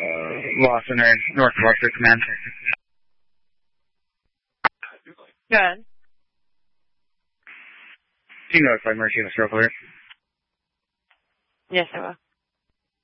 Lawson or North Forester Command. Good. Do you notify Mercy in the stroke alert? Yes, I will.